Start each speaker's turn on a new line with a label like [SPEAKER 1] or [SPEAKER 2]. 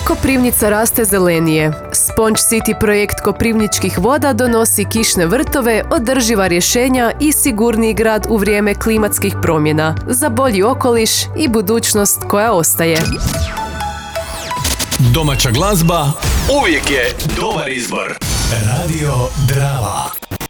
[SPEAKER 1] Koprivnica raste zelenije. Sponge City projekt Koprivničkih voda donosi kišne vrtove, održiva rješenja i sigurniji grad u vrijeme klimatskih promjena, za bolji okoliš i budućnost koja ostaje.
[SPEAKER 2] Domaća glazba uvijek je dobar izbor. Radio Drava.